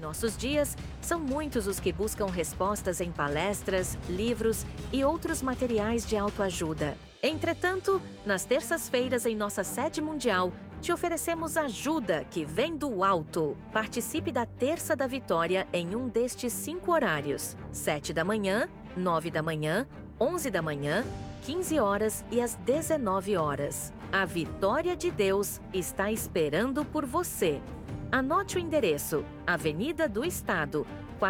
nossos dias, são muitos os que buscam respostas em palestras, livros e outros materiais de autoajuda. Entretanto, nas terças-feiras em nossa sede mundial, te oferecemos ajuda que vem do alto. Participe da Terça da Vitória em um destes 5 horários: 7 da manhã, 9 da manhã, 11 da manhã, 15 horas e às 19 horas. A vitória de Deus está esperando por você. Anote o endereço: Avenida do Estado,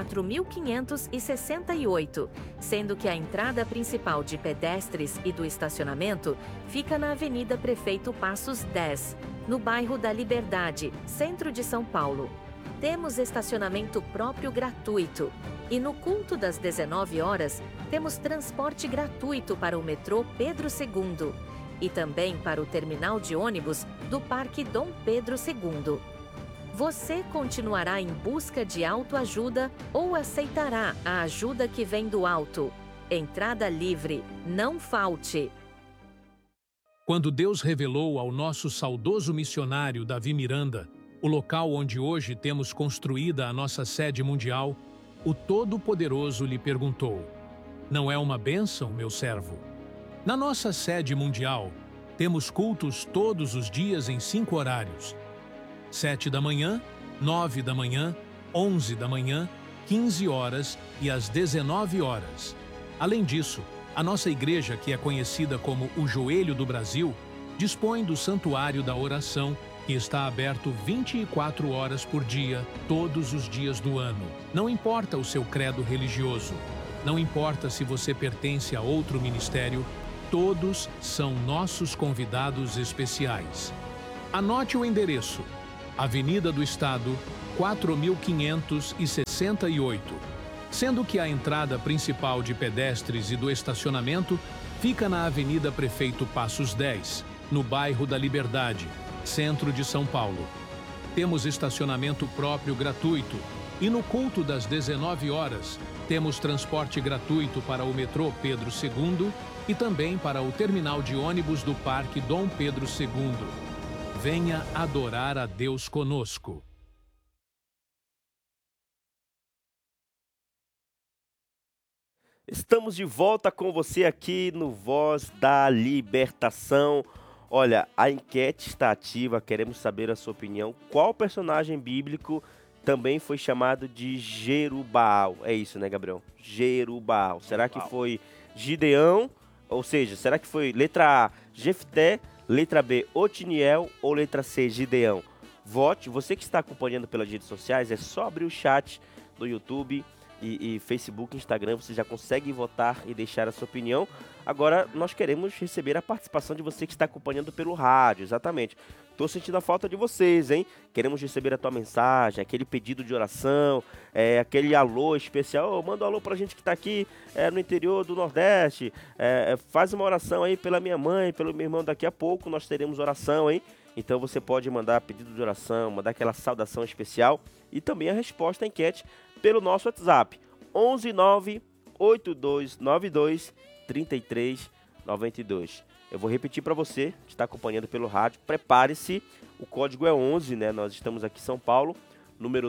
4568, sendo que a entrada principal de pedestres e do estacionamento fica na Avenida Prefeito Passos 10, no bairro da Liberdade, centro de São Paulo. Temos estacionamento próprio gratuito. E no culto das 19 horas, temos transporte gratuito para o metrô Pedro II e também para o terminal de ônibus do Parque Dom Pedro II. Você continuará em busca de autoajuda ou aceitará a ajuda que vem do alto? Entrada livre, não falte! Quando Deus revelou ao nosso saudoso missionário Davi Miranda o local onde hoje temos construída a nossa sede mundial, o Todo-Poderoso lhe perguntou: "Não é uma bênção, meu servo?" Na nossa sede mundial, temos cultos todos os dias em 5 horários: 7 da manhã, 9 da manhã, 11 da manhã, 15 horas e às 19 horas. Além disso, a nossa igreja, que é conhecida como o Joelho do Brasil, dispõe do Santuário da Oração, que está aberto 24 horas por dia, todos os dias do ano. Não importa o seu credo religioso, não importa se você pertence a outro ministério, todos são nossos convidados especiais. Anote o endereço: Avenida do Estado, 4568, sendo que a entrada principal de pedestres e do estacionamento fica na Avenida Prefeito Passos 10, no bairro da Liberdade, centro de São Paulo. Temos estacionamento próprio gratuito e no culto das 19 horas temos transporte gratuito para o metrô Pedro II e também para o terminal de ônibus do Parque Dom Pedro II. Venha adorar a Deus conosco. Estamos de volta com você aqui no Voz da Libertação. Olha, a enquete está ativa, queremos saber a sua opinião. Qual personagem bíblico também foi chamado de Jerubaal? É isso, né, Gabriel? Jerubaal. Será que foi Gideão? Ou seja, será que foi letra A, Jefté, letra B, Otiniel ou letra C, Gideão? Vote. Você que está acompanhando pelas redes sociais, é só abrir o chat do YouTube e Facebook, Instagram, você já consegue votar e deixar a sua opinião. Agora, nós queremos receber a participação de você que está acompanhando pelo rádio, exatamente. Tô sentindo a falta de vocês, hein? Queremos receber a tua mensagem, aquele pedido de oração, aquele alô especial. Manda um alô pra gente que tá aqui no interior do Nordeste. Faz uma oração aí pela minha mãe, pelo meu irmão. Daqui a pouco nós teremos oração, hein? Então você pode mandar pedido de oração, mandar aquela saudação especial e também a resposta à enquete pelo nosso WhatsApp, 11982923392. Eu vou repetir para você que está acompanhando pelo rádio, prepare-se, o código é 11, né? Nós estamos aqui em São Paulo, número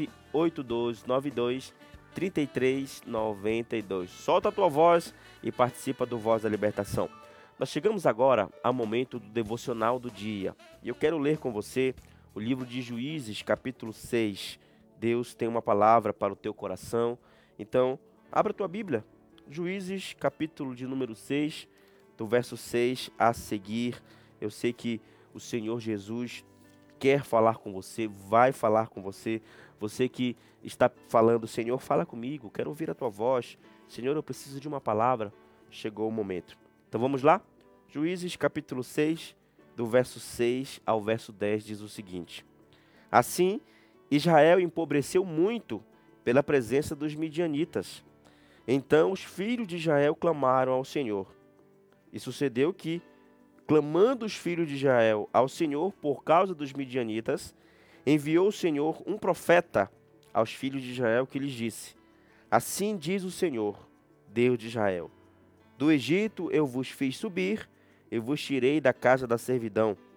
982923392. Solta a tua voz e participa do Voz da Libertação. Nós chegamos agora ao momento do devocional do dia. E eu quero ler com você o livro de Juízes, capítulo 6. Deus tem uma palavra para o teu coração. Então, abra a tua Bíblia. Juízes, capítulo de número 6, do verso 6 a seguir. Eu sei que o Senhor Jesus quer falar com você, vai falar com você. Você que está falando, Senhor, fala comigo, quero ouvir a tua voz. Senhor, eu preciso de uma palavra. Chegou o momento. Então vamos lá? Juízes, capítulo 6, do verso 6 ao verso 10, diz o seguinte: Assim, Israel empobreceu muito pela presença dos midianitas. Então os filhos de Israel clamaram ao Senhor. E sucedeu que, clamando os filhos de Israel ao Senhor por causa dos midianitas, enviou o Senhor um profeta aos filhos de Israel que lhes disse: Assim diz o Senhor, Deus de Israel: Do Egito eu vos fiz subir, eu vos tirei da casa da servidão,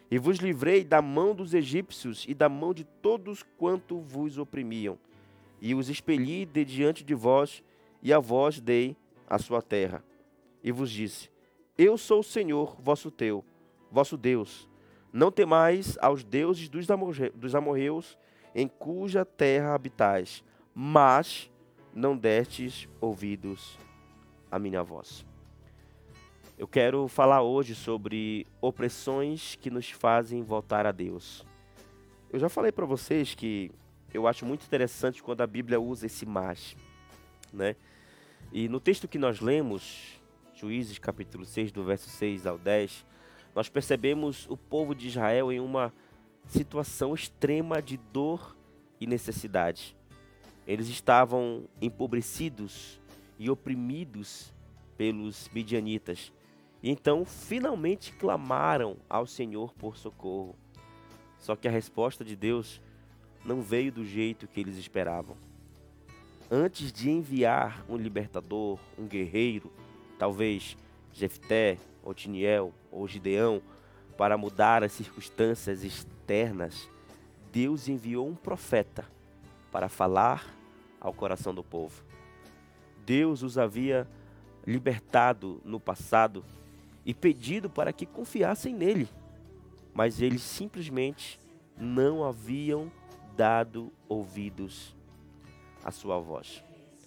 E vos livrei da mão dos egípcios e da mão de todos quanto vos oprimiam. E os expeli de diante de vós, e a vós dei a sua terra. E vos disse: Eu sou o Senhor vosso Deus. Não temais aos deuses dos amorreus, em cuja terra habitais, mas não destes ouvidos à minha voz. Eu quero falar hoje sobre opressões que nos fazem voltar a Deus. Eu já falei para vocês que eu acho muito interessante quando a Bíblia usa esse mas, né? E no texto que nós lemos, Juízes capítulo 6, do verso 6 ao 10, nós percebemos o povo de Israel em uma situação extrema de dor e necessidade. Eles estavam empobrecidos e oprimidos pelos midianitas. E então, finalmente clamaram ao Senhor por socorro. Só que a resposta de Deus não veio do jeito que eles esperavam. Antes de enviar um libertador, um guerreiro, talvez Jefté, Otiniel ou Gideão, para mudar as circunstâncias externas, Deus enviou um profeta para falar ao coração do povo. Deus os havia libertado no passado e pedido para que confiassem nele, mas eles simplesmente não haviam dado ouvidos à sua voz.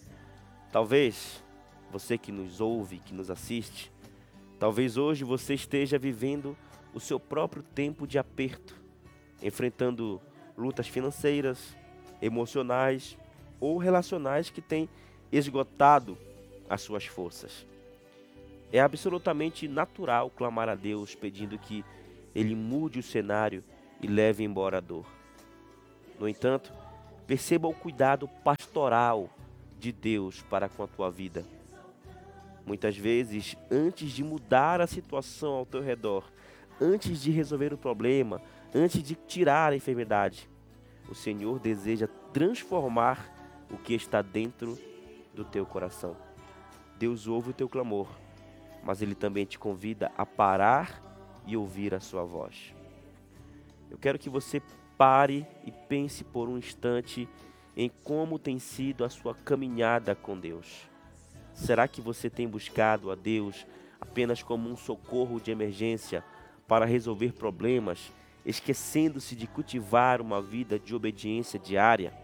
Talvez você que nos ouve, que nos assiste, talvez hoje você esteja vivendo o seu próprio tempo de aperto, enfrentando lutas financeiras, emocionais ou relacionais que têm esgotado as suas forças. É absolutamente natural clamar a Deus pedindo que Ele mude o cenário e leve embora a dor. No entanto, perceba o cuidado pastoral de Deus para com a tua vida. Muitas vezes, antes de mudar a situação ao teu redor, antes de resolver o problema, antes de tirar a enfermidade, o Senhor deseja transformar o que está dentro do teu coração. Deus ouve o teu clamor, mas Ele também te convida a parar e ouvir a sua voz. Eu quero que você pare e pense por um instante em como tem sido a sua caminhada com Deus. Será que você tem buscado a Deus apenas como um socorro de emergência para resolver problemas, esquecendo-se de cultivar uma vida de obediência diária?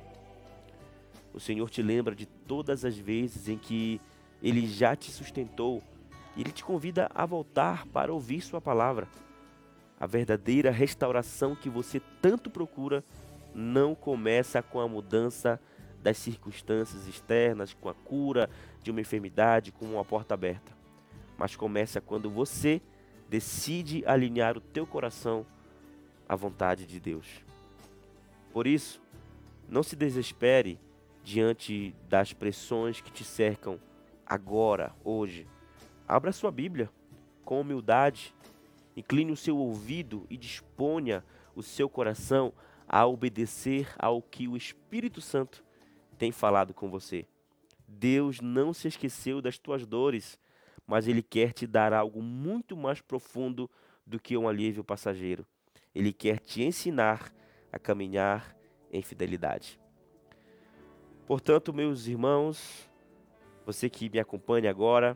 O Senhor te lembra de todas as vezes em que Ele já te sustentou e Ele te convida a voltar para ouvir sua palavra. A verdadeira restauração que você tanto procura não começa com a mudança das circunstâncias externas, com a cura de uma enfermidade, com uma porta aberta, mas começa quando você decide alinhar o teu coração à vontade de Deus. Por isso, não se desespere diante das pressões que te cercam agora, hoje. Abra sua Bíblia com humildade, incline o seu ouvido e disponha o seu coração a obedecer ao que o Espírito Santo tem falado com você. Deus não se esqueceu das tuas dores, mas Ele quer te dar algo muito mais profundo do que um alívio passageiro. Ele quer te ensinar a caminhar em fidelidade. Portanto, meus irmãos, você que me acompanha agora,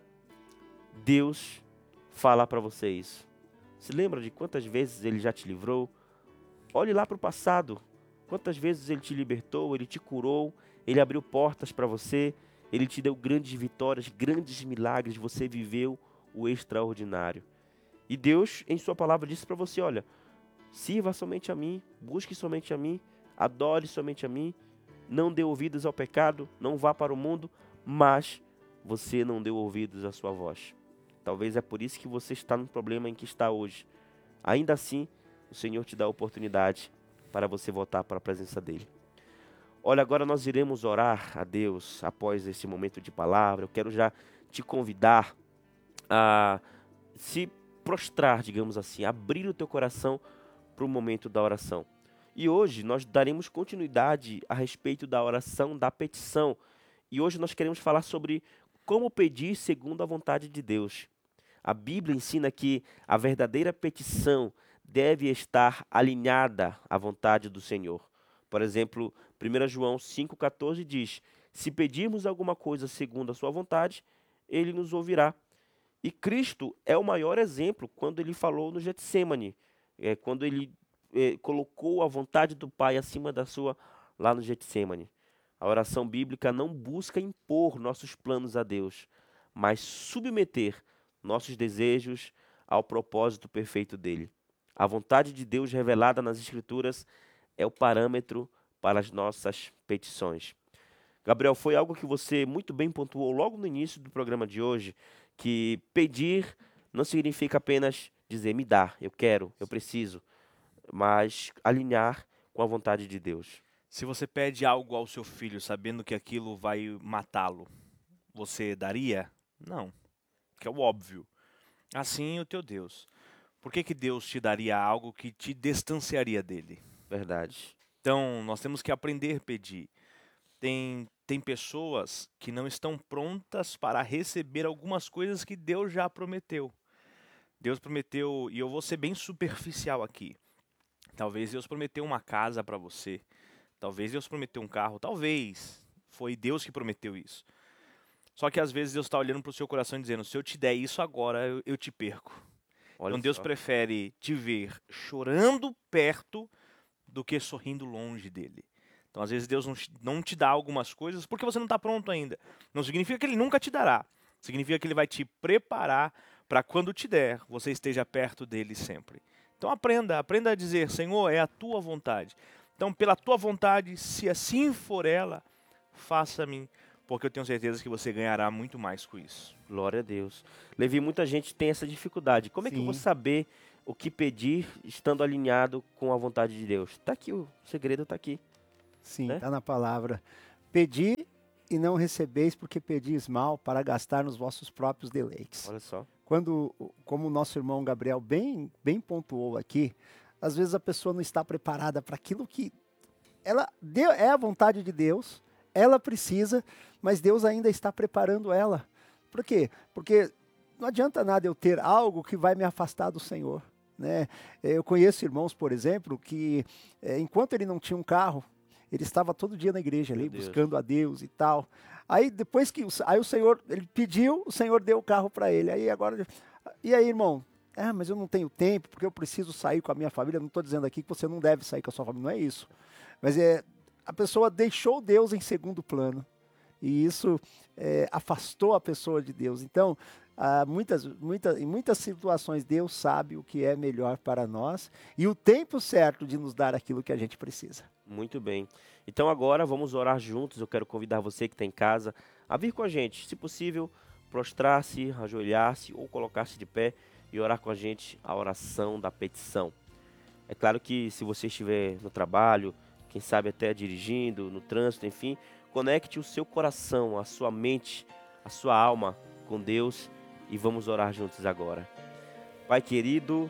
Deus fala para você isso. Se lembra de quantas vezes Ele já te livrou? Olhe lá para o passado. Quantas vezes Ele te libertou, Ele te curou, Ele abriu portas para você, Ele te deu grandes vitórias, grandes milagres, você viveu o extraordinário. E Deus, em sua palavra, disse para você, olha, sirva somente a mim, busque somente a mim, adore somente a mim, não dê ouvidos ao pecado, não vá para o mundo, mas você não deu ouvidos à sua voz. Talvez é por isso que você está no problema em que está hoje. Ainda assim, o Senhor te dá a oportunidade para você voltar para a presença dEle. Olha, agora nós iremos orar a Deus após esse momento de palavra. Eu quero já te convidar a se prostrar, digamos assim, abrir o teu coração para o momento da oração. E hoje nós daremos continuidade a respeito da oração da petição. E hoje nós queremos falar sobre como pedir segundo a vontade de Deus. A Bíblia ensina que a verdadeira petição deve estar alinhada à vontade do Senhor. Por exemplo, 1 João 5,14 diz: se pedirmos alguma coisa segundo a sua vontade, ele nos ouvirá. E Cristo é o maior exemplo quando ele falou no Getsêmani, quando ele colocou a vontade do Pai acima da sua, lá no Getsêmani. A oração bíblica não busca impor nossos planos a Deus, mas submeter nossos desejos ao propósito perfeito dele. A vontade de Deus revelada nas Escrituras é o parâmetro para as nossas petições. Gabriel, foi algo que você muito bem pontuou logo no início do programa de hoje, que pedir não significa apenas dizer, me dá, eu quero, eu preciso, mas alinhar com a vontade de Deus. Se você pede algo ao seu filho sabendo que aquilo vai matá-lo, você daria? Não, que é o óbvio. Assim o teu Deus. Por que Deus te daria algo que te distanciaria dele? Verdade. Então, nós temos que aprender a pedir. Tem pessoas que não estão prontas para receber algumas coisas que Deus já prometeu. Deus prometeu, e eu vou ser bem superficial aqui. Talvez Deus prometeu uma casa para você. Talvez Deus prometeu um carro. Talvez. Foi Deus que prometeu isso. Só que às vezes Deus está olhando para o seu coração e dizendo, se eu te der isso agora, eu te perco. Então Deus prefere te ver chorando perto do que sorrindo longe dele. Então às vezes Deus não te dá algumas coisas porque você não está pronto ainda. Não significa que ele nunca te dará. Significa que ele vai te preparar para quando te der, você esteja perto dele sempre. Então aprenda a dizer, Senhor, é a tua vontade. Então pela tua vontade, se assim for ela, faça-me, porque eu tenho certeza que você ganhará muito mais com isso. Glória a Deus. Levi, muita gente tem essa dificuldade. Como é que eu vou saber o que pedir estando alinhado com a vontade de Deus? Está aqui, o segredo está aqui. Sim, está na palavra. Pedi e não recebeis, porque pedis mal para gastar nos vossos próprios deleites. Olha só. Como o nosso irmão Gabriel bem pontuou aqui, às vezes a pessoa não está preparada para aquilo que é a vontade de Deus, ela precisa, mas Deus ainda está preparando ela. Por quê? Porque não adianta nada eu ter algo que vai me afastar do Senhor, né? Eu conheço irmãos, por exemplo, que enquanto ele não tinha um carro, ele estava todo dia na igreja ali, buscando a Deus e tal. Aí depois que o Senhor, ele pediu, o Senhor deu o carro para ele. E aí, irmão? Mas eu não tenho tempo, porque eu preciso sair com a minha família. Não estou dizendo aqui que você não deve sair com a sua família, não é isso. Mas a pessoa deixou Deus em segundo plano. E isso afastou a pessoa de Deus. Então, em muitas situações, Deus sabe o que é melhor para nós e o tempo certo de nos dar aquilo que a gente precisa. Muito bem. Então agora vamos orar juntos. Eu quero convidar você que está em casa a vir com a gente. Se possível, prostrar-se, ajoelhar-se ou colocar-se de pé e orar com a gente a oração da petição. É claro que se você estiver no trabalho, quem sabe até dirigindo, no trânsito, enfim, conecte o seu coração, a sua mente, a sua alma com Deus e vamos orar juntos agora. Pai querido,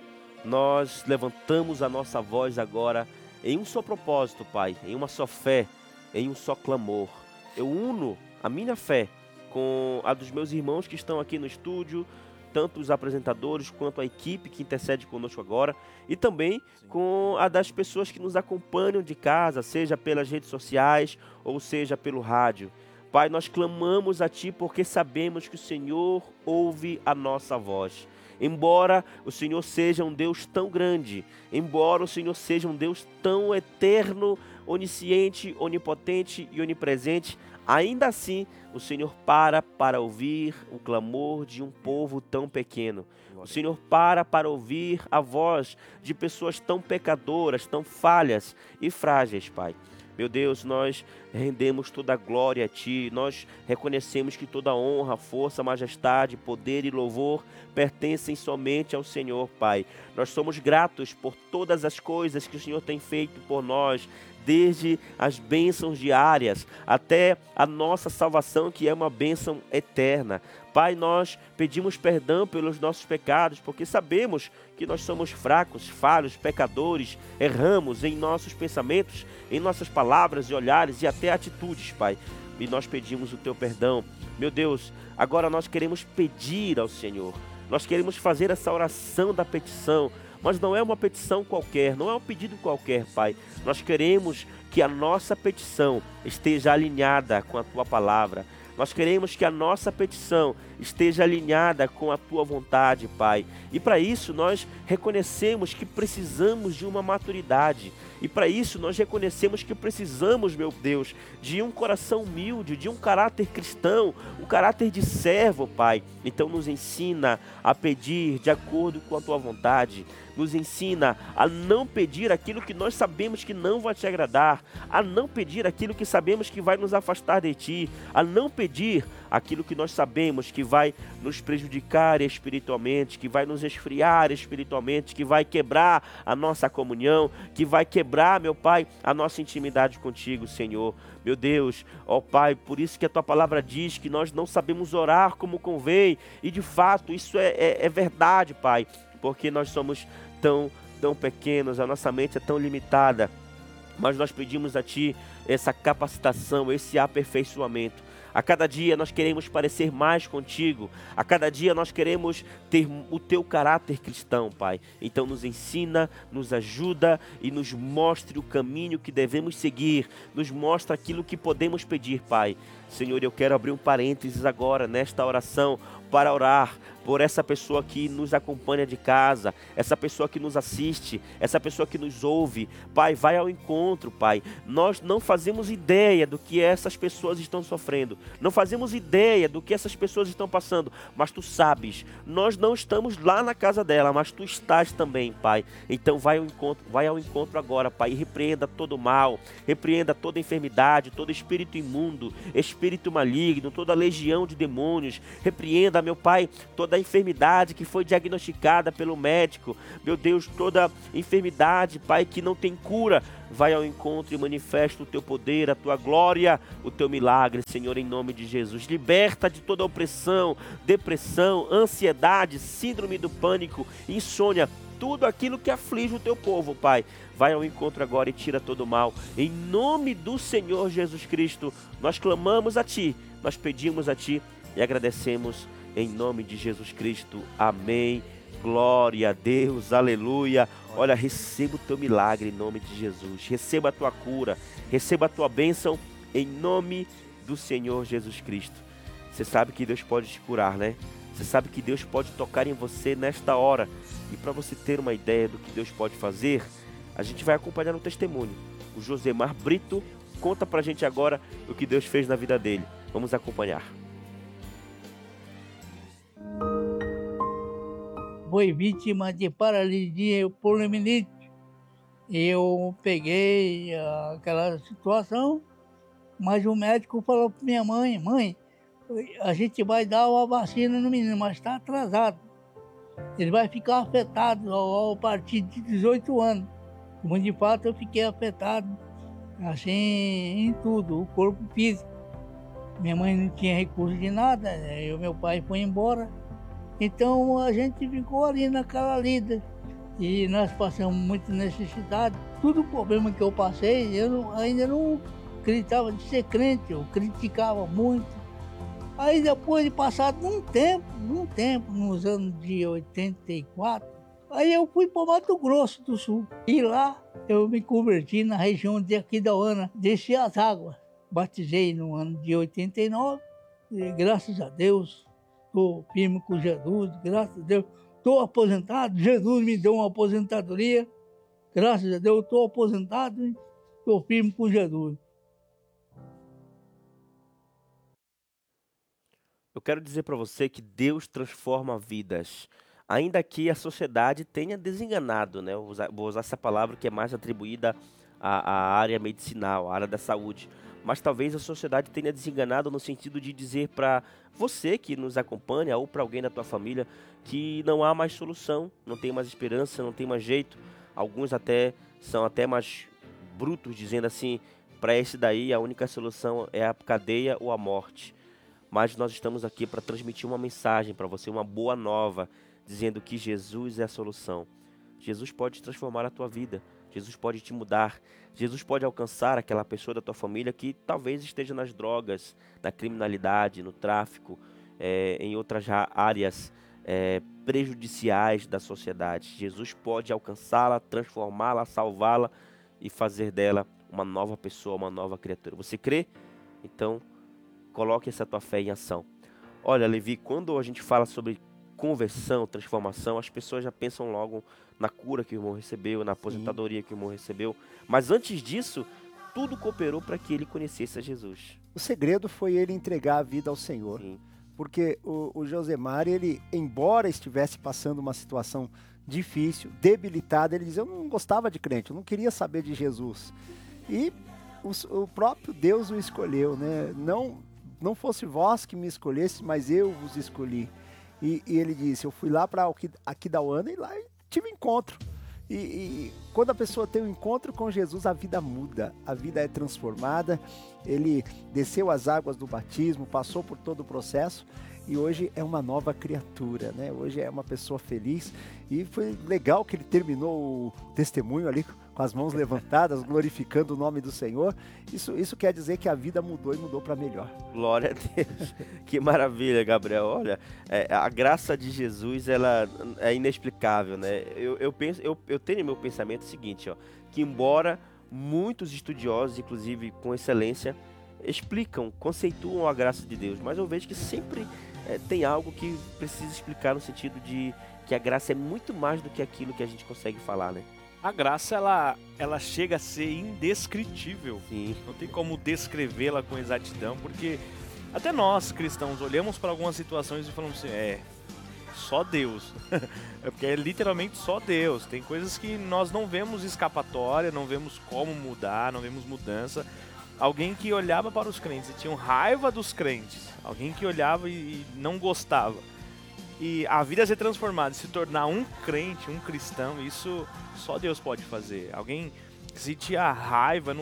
nós levantamos a nossa voz agora em um só propósito, Pai, em uma só fé, em um só clamor. Eu uno a minha fé com a dos meus irmãos que estão aqui no estúdio, tanto os apresentadores quanto a equipe que intercede conosco agora, e também com a das pessoas que nos acompanham de casa, seja pelas redes sociais ou seja pelo rádio. Pai, nós clamamos a Ti porque sabemos que o Senhor ouve a nossa voz. Embora o Senhor seja um Deus tão grande, embora o Senhor seja um Deus tão eterno, onisciente, onipotente e onipresente, ainda assim o Senhor para ouvir o clamor de um povo tão pequeno. O Senhor para ouvir a voz de pessoas tão pecadoras, tão falhas e frágeis, Pai. Meu Deus, nós rendemos toda a glória a Ti, nós reconhecemos que toda honra, força, majestade, poder e louvor pertencem somente ao Senhor, Pai. Nós somos gratos por todas as coisas que o Senhor tem feito por nós, desde as bênçãos diárias até a nossa salvação, que é uma bênção eterna. Pai, nós pedimos perdão pelos nossos pecados, porque sabemos que nós somos fracos, falhos, pecadores, erramos em nossos pensamentos, em nossas palavras e olhares e até atitudes, Pai. E nós pedimos o Teu perdão. Meu Deus, agora nós queremos pedir ao Senhor, nós queremos fazer essa oração da petição, mas não é uma petição qualquer, não é um pedido qualquer, Pai. Nós queremos que a nossa petição esteja alinhada com a Tua palavra. Nós queremos que a nossa petição esteja alinhada com a Tua vontade, Pai. E para isso nós reconhecemos que precisamos de uma maturidade. E para isso nós reconhecemos que precisamos, meu Deus, de um coração humilde, de um caráter cristão, um caráter de servo, Pai. Então nos ensina a pedir de acordo com a Tua vontade. Nos ensina a não pedir aquilo que nós sabemos que não vai te agradar, a não pedir aquilo que sabemos que vai nos afastar de Ti, a não pedir aquilo que nós sabemos que vai nos prejudicar espiritualmente, que vai nos esfriar espiritualmente, que vai quebrar a nossa comunhão, que vai quebrar, meu Pai, a nossa intimidade contigo, Senhor. Meu Deus, ó Pai, por isso que a Tua palavra diz que nós não sabemos orar como convém, e de fato isso é verdade, Pai, porque nós somos tão pequenos, a nossa mente é tão limitada, mas nós pedimos a Ti essa capacitação, esse aperfeiçoamento. A cada dia nós queremos parecer mais contigo. A cada dia nós queremos ter o Teu caráter cristão, Pai. Então nos ensina, nos ajuda e nos mostre o caminho que devemos seguir. Nos mostra aquilo que podemos pedir, Pai. Senhor, eu quero abrir um parênteses agora nesta oração para orar por essa pessoa que nos acompanha de casa, essa pessoa que nos assiste, essa pessoa que nos ouve. Pai, vai ao encontro, Pai. Nós não fazemos ideia do que essas pessoas estão sofrendo, não fazemos ideia do que essas pessoas estão passando, mas Tu sabes. Nós não estamos lá na casa dela, mas Tu estás também, Pai. Então vai ao encontro agora, Pai, e repreenda todo mal, repreenda toda enfermidade, todo espírito imundo, espírito maligno, toda legião de demônios. Repreenda, meu Pai, toda enfermidade que foi diagnosticada pelo médico. Meu Deus, toda enfermidade, Pai, que não tem cura, vai ao encontro e manifesta o Teu poder, a Tua glória, o Teu milagre, Senhor, em nome de Jesus. Liberta de toda opressão, depressão, ansiedade, síndrome do pânico, insônia, tudo aquilo que aflige o Teu povo, Pai. Vai ao encontro agora e tira todo o mal. Em nome do Senhor Jesus Cristo, nós clamamos a Ti, nós pedimos a Ti e agradecemos em nome de Jesus Cristo. Amém. Glória a Deus, aleluia. Olha, receba o Teu milagre em nome de Jesus. Receba a Tua cura, receba a Tua bênção em nome do Senhor Jesus Cristo. Você sabe que Deus pode te curar, né? Você sabe que Deus pode tocar em você nesta hora. E para você ter uma ideia do que Deus pode fazer, a gente vai acompanhar no testemunho. O Josemar Brito conta pra gente agora o que Deus fez na vida dele. Vamos acompanhar. Foi vítima de paralisia poliomielite. Eu peguei aquela situação, mas o médico falou para minha mãe: mãe, a gente vai dar uma vacina no menino, mas está atrasado. Ele vai ficar afetado ao partir de 18 anos. Como de fato eu fiquei afetado, assim, em tudo, o corpo físico. Minha mãe não tinha recurso de nada, meu pai foi embora. Então a gente ficou ali naquela lida e nós passamos muita necessidade. Tudo o problema que eu passei, ainda não acreditava de ser crente, eu criticava muito. Aí depois de passado um tempo, nos anos de 84, aí eu fui para o Mato Grosso do Sul. E lá eu me converti na região de Aquidauana, desci as águas. Batizei no ano de 89 e graças a Deus estou firme com Jesus, graças a Deus. Estou aposentado, Jesus me deu uma aposentadoria. Graças a Deus estou aposentado e estou firme com Jesus. Eu quero dizer para você que Deus transforma vidas. Ainda que a sociedade tenha desenganado, né? Vou usar essa palavra que é mais atribuída à área medicinal, à área da saúde. Mas talvez a sociedade tenha desenganado no sentido de dizer para você que nos acompanha ou para alguém da tua família que não há mais solução, não tem mais esperança, não tem mais jeito. Alguns até são até mais brutos, dizendo assim, para esse daí a única solução é a cadeia ou a morte. Mas nós estamos aqui para transmitir uma mensagem para você, uma boa nova, dizendo que Jesus é a solução. Jesus pode transformar a tua vida. Jesus pode te mudar. Jesus pode alcançar aquela pessoa da tua família que talvez esteja nas drogas, na criminalidade, no tráfico, em outras áreas prejudiciais da sociedade. Jesus pode alcançá-la, transformá-la, salvá-la e fazer dela uma nova pessoa, uma nova criatura. Você crê? Então, coloque essa tua fé em ação. Olha, Levi, quando a gente fala sobre conversão, transformação, as pessoas já pensam logo na cura que o irmão recebeu, na aposentadoria que o irmão recebeu. Mas antes disso, tudo cooperou para que ele conhecesse a Jesus. O segredo foi ele entregar a vida ao Senhor. Sim. Porque o Josemar, ele, embora estivesse passando uma situação difícil, debilitada, ele dizia, eu não gostava de crente, eu não queria saber de Jesus. E o próprio Deus o escolheu, né? Não fosse vós que me escolhesse, mas eu vos escolhi. E ele disse, eu fui lá para Aquidauana e lá tive encontro. E quando a pessoa tem um encontro com Jesus, a vida muda, a vida é transformada. Ele desceu as águas do batismo, passou por todo o processo e hoje é uma nova criatura, né? Hoje é uma pessoa feliz e foi legal que ele terminou o testemunho ali com as mãos levantadas, glorificando o nome do Senhor. Isso quer dizer que a vida mudou e mudou para melhor. Glória a Deus. Que maravilha, Gabriel. Olha, a graça de Jesus, ela é inexplicável, né? Eu tenho meu pensamento seguinte, ó, que embora muitos estudiosos, inclusive com excelência, explicam, conceituam a graça de Deus, mas eu vejo que sempre tem algo que precisa explicar no sentido de que a graça é muito mais do que aquilo que a gente consegue falar, né? A graça, ela chega a ser indescritível. Sim. Não tem como descrevê-la com exatidão, porque até nós, cristãos, olhamos para algumas situações e falamos assim, só Deus. Porque é literalmente só Deus. Tem coisas que nós não vemos escapatória, não vemos como mudar, não vemos mudança. Alguém que olhava para os crentes e tinha raiva dos crentes. Alguém que olhava e não gostava. E a vida ser transformada, se tornar um crente, um cristão, isso só Deus pode fazer. Alguém que sentia raiva,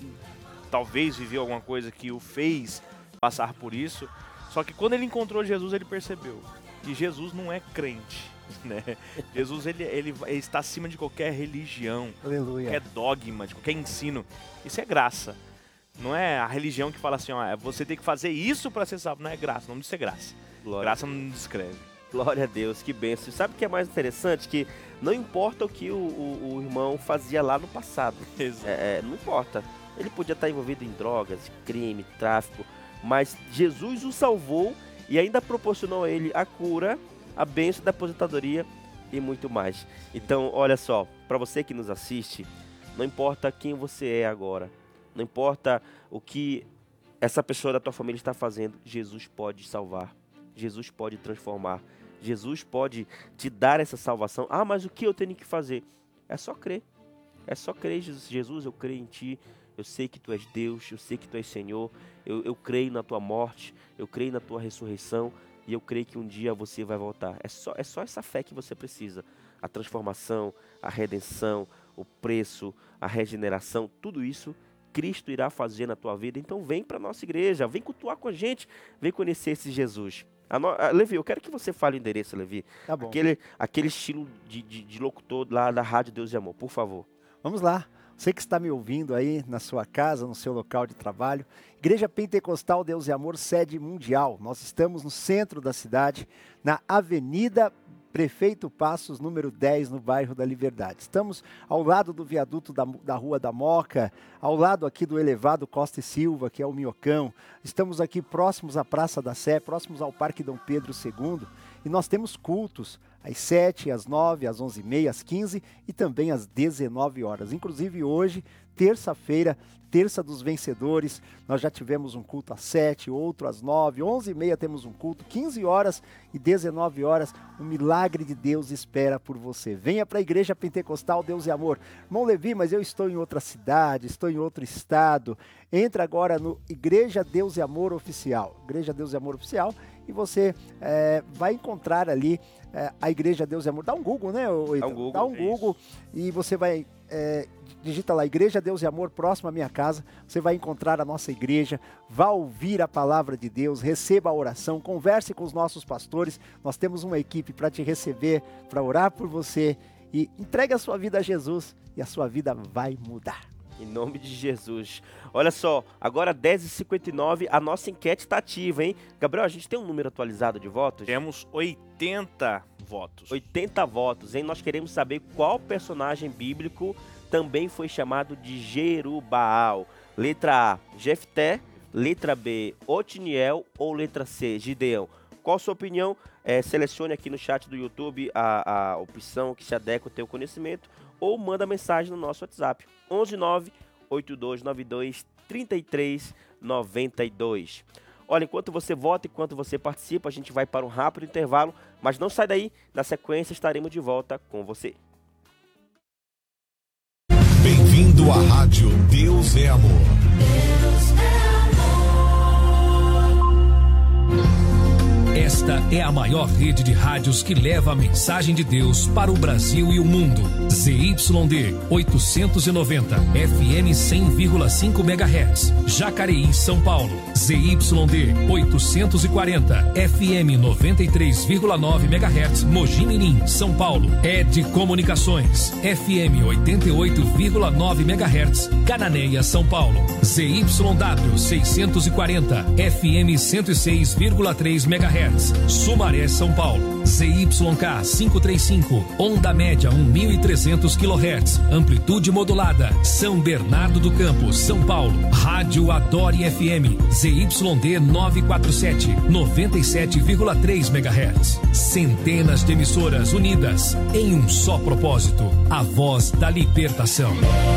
talvez viveu alguma coisa que o fez passar por isso. Só que quando ele encontrou Jesus, ele percebeu que Jesus não é crente, né? Jesus ele está acima de qualquer religião, Aleluia. qualquer dogma, de qualquer ensino. Isso é graça. Não é a religião que fala assim, você tem que fazer isso para ser salvo. Não é graça, não diz ser graça. Graça não descreve. Glória a Deus, que bênção. Sabe o que é mais interessante? Que não importa o que o irmão fazia lá no passado. Não importa. Ele podia estar envolvido em drogas, crime, tráfico, mas Jesus o salvou e ainda proporcionou a ele a cura, a bênção da aposentadoria e muito mais. Então, olha só, para você que nos assiste, não importa quem você é agora, não importa o que essa pessoa da tua família está fazendo, Jesus pode salvar, Jesus pode transformar, Jesus pode te dar essa salvação. Ah, mas o que eu tenho que fazer? É só crer. É só crer, Jesus, eu creio em Ti. Eu sei que Tu és Deus, eu sei que Tu és Senhor. Eu creio na Tua morte, eu creio na Tua ressurreição. E eu creio que um dia você vai voltar. É só essa fé que você precisa. A transformação, a redenção, o preço, a regeneração, tudo isso Cristo irá fazer na tua vida. Então vem para a nossa igreja, vem cultuar com a gente, vem conhecer esse Jesus. Levi, eu quero que você fale o endereço, Levi. Tá bom. Aquele estilo de locutor lá da Rádio Deus e Amor, por favor. Vamos lá. Você que está me ouvindo aí na sua casa, no seu local de trabalho, Igreja Pentecostal Deus e Amor, sede mundial. Nós estamos no centro da cidade, na Avenida Prefeito Passos, número 10, no bairro da Liberdade. Estamos ao lado do viaduto da Rua da Moca, ao lado aqui do elevado Costa e Silva, que é o Minhocão. Estamos aqui próximos à Praça da Sé, próximos ao Parque Dom Pedro II. E nós temos cultos às 7, às 9, às 11h30, às 15 e também às 19 horas. Inclusive hoje, terça-feira, Terça dos Vencedores, nós já tivemos um culto às 7, outro às 9, 11h30 temos um culto, 15 horas e 19 horas, o milagre de Deus espera por você. Venha para a Igreja Pentecostal Deus e Amor. Irmão Levi, mas eu estou em outra cidade, estou em outro estado. Entra agora no Igreja Deus e Amor Oficial. Igreja Deus e Amor Oficial. E você vai encontrar ali a Igreja Deus e Amor. Dá um Google, né? Dá um Google e você vai... digita lá, Igreja Deus e Amor, próximo à minha casa, você vai encontrar a nossa igreja, vá ouvir a palavra de Deus, receba a oração, converse com os nossos pastores, nós temos uma equipe para te receber, para orar por você e entregue a sua vida a Jesus e a sua vida vai mudar. Em nome de Jesus. Olha só, agora 10h59, a nossa enquete está ativa, hein? Gabriel, a gente tem um número atualizado de votos? Temos 80 votos. 80 votos, hein? Nós queremos saber qual personagem bíblico também foi chamado de Jerubaal. Letra A, Jefté. Letra B, Otiniel. Ou letra C, Gideão? Qual a sua opinião? Selecione aqui no chat do YouTube a opção que se adequa ao teu conhecimento ou manda mensagem no nosso WhatsApp. 119-8292-3392. Olha, enquanto você vota, enquanto você participa, a gente vai para um rápido intervalo, mas não sai daí, na sequência estaremos de volta com você. Bem-vindo à Rádio Deus é Amor. Esta é a maior rede de rádios que leva a mensagem de Deus para o Brasil e o mundo. ZYD 890, FM 100,5 MHz, Jacareí, São Paulo. ZYD 840, FM 93,9 MHz, Mogi Mirim, São Paulo. ED Comunicações, FM 88,9 MHz, Cananéia, São Paulo. ZYW 640, FM 106,3 MHz. Sumaré, São Paulo. ZYK 535, onda média 1.300 kHz, amplitude modulada, São Bernardo do Campo, São Paulo. Rádio Adore FM, ZYD 947, 97,3 MHz. Centenas de emissoras unidas em um só propósito, a voz da libertação.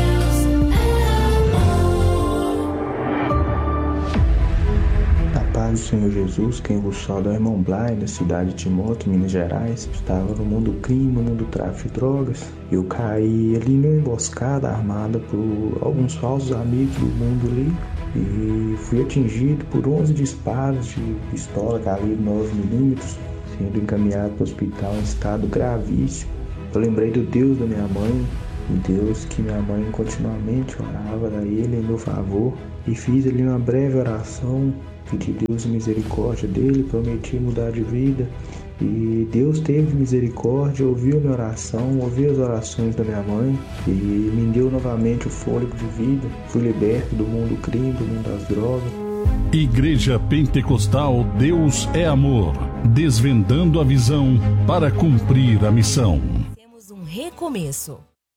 Do Senhor Jesus, quem vos salva é o irmão Blay, da cidade de Timóteo, Minas Gerais. Estava no mundo do crime, no mundo do tráfico de drogas. Eu caí ali numa emboscada armada por alguns falsos amigos do mundo ali e fui atingido por 11 disparos de pistola calibre 9mm, sendo encaminhado para o hospital em estado gravíssimo. Eu lembrei do Deus da minha mãe, o Deus que minha mãe continuamente orava a Ele em meu favor, e fiz ali uma breve oração. Pedi Deus misericórdia dele, prometi mudar de vida e Deus teve misericórdia, ouviu minha oração, ouviu as orações da minha mãe e me deu novamente o fôlego de vida. Fui liberto do mundo do crime, do mundo das drogas. Igreja Pentecostal Deus é Amor, desvendando a visão para cumprir a missão. Temos um recomeço.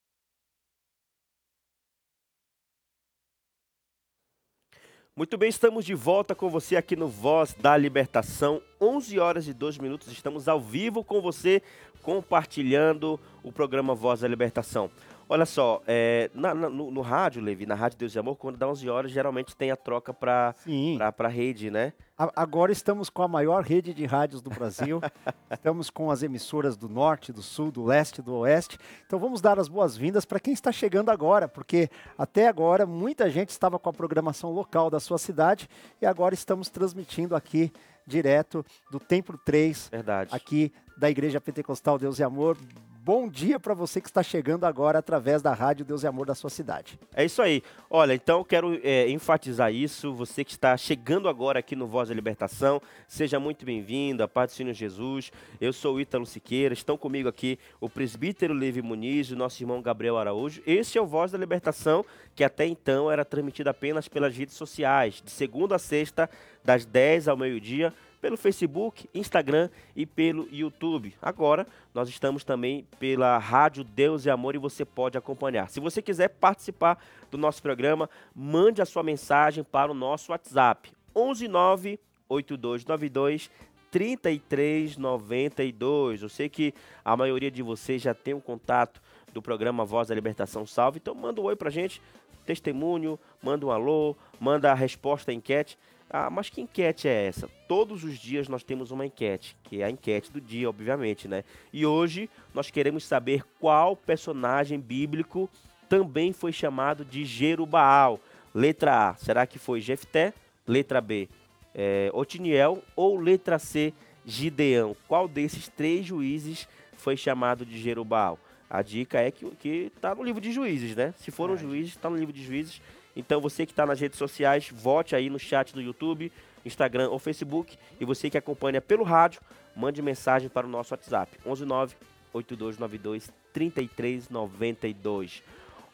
Muito bem, estamos de volta com você aqui no Voz da Libertação, 11h02, estamos ao vivo com você, compartilhando o programa Voz da Libertação. Olha só, no rádio, Levi, na Rádio Deus e Amor, quando dá 11 horas, geralmente tem a troca para rede, né? Agora estamos com a maior rede de rádios do Brasil, estamos com as emissoras do Norte, do Sul, do Leste, do Oeste. Então vamos dar as boas-vindas para quem está chegando agora, porque até agora muita gente estava com a programação local da sua cidade e agora estamos transmitindo aqui direto do Templo 3, verdade, aqui da Igreja Pentecostal Deus e Amor. Bom dia para você que está chegando agora através da Rádio Deus e Amor da sua cidade. É isso aí. Olha, então eu quero enfatizar isso. Você que está chegando agora aqui no Voz da Libertação, seja muito bem-vindo, a paz do Senhor Jesus. Eu sou o Ítalo Siqueira, estão comigo aqui o presbítero Levi Muniz, o nosso irmão Gabriel Araújo. Esse é o Voz da Libertação, que até então era transmitido apenas pelas redes sociais, de segunda a sexta, das 10 ao meio-dia, pelo Facebook, Instagram e pelo YouTube. Agora, nós estamos também pela Rádio Deus e Amor e você pode acompanhar. Se você quiser participar do nosso programa, mande a sua mensagem para o nosso WhatsApp, 119-8292-3392. Eu sei que a maioria de vocês já tem um contato do programa Voz da Libertação Salve, então manda um oi pra gente, testemunho, manda um alô, manda a resposta à enquete. Ah, mas que enquete é essa? Todos os dias nós temos uma enquete, que é a enquete do dia, obviamente, né? E hoje nós queremos saber qual personagem bíblico também foi chamado de Jerubaal. Letra A, será que foi Jefté? Letra B, Otiniel? Ou letra C, Gideão? Qual desses três juízes foi chamado de Jerubaal? A dica é que está no livro de Juízes, né? Se foram juízes, está no livro de Juízes. Então você que está nas redes sociais, vote aí no chat do YouTube, Instagram ou Facebook. E você que acompanha pelo rádio, mande mensagem para o nosso WhatsApp, 119-8292-3392.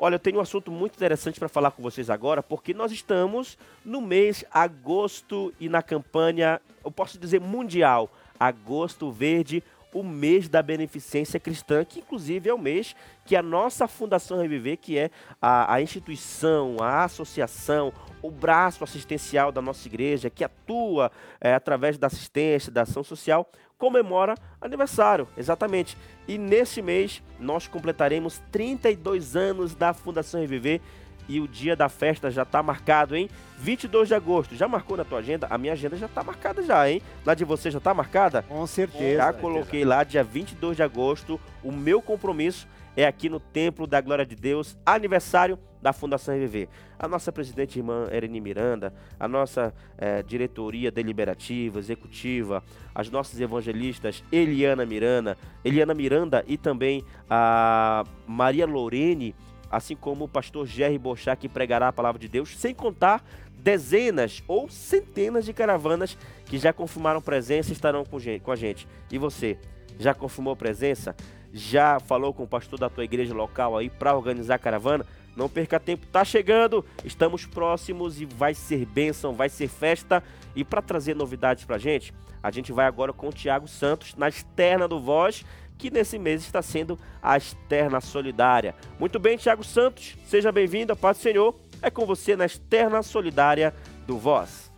Olha, eu tenho um assunto muito interessante para falar com vocês agora, porque nós estamos no mês agosto e na campanha, eu posso dizer mundial, Agosto Verde, o mês da beneficência cristã, que inclusive é o mês que a nossa Fundação Reviver, que é a instituição, a associação, o braço assistencial da nossa igreja, que atua através da assistência, da ação social, comemora aniversário, exatamente. E nesse mês nós completaremos 32 anos da Fundação Reviver e o dia da festa já está marcado, hein? 22 de agosto. Já marcou na tua agenda? A minha agenda já está marcada já, hein? Na de você já está marcada? Com certeza. Já coloquei lá, dia 22 de agosto. O meu compromisso é aqui no Templo da Glória de Deus, aniversário da Fundação Reviver. A nossa presidente irmã Ereni Miranda, a nossa diretoria deliberativa, executiva, as nossas evangelistas Eliana Miranda e também a Maria Lorene, assim como o pastor Jerry Bochá, que pregará a palavra de Deus, sem contar dezenas ou centenas de caravanas que já confirmaram presença e estarão com a gente. E você, já confirmou presença? Já falou com o pastor da tua igreja local aí para organizar a caravana? Não perca tempo, tá chegando, estamos próximos e vai ser bênção, vai ser festa. E para trazer novidades pra gente, a gente vai agora com o Tiago Santos na externa do Voz, que nesse mês está sendo a externa solidária. Muito bem, Tiago Santos, seja bem-vindo, a paz do Senhor é com você na externa solidária do Voz.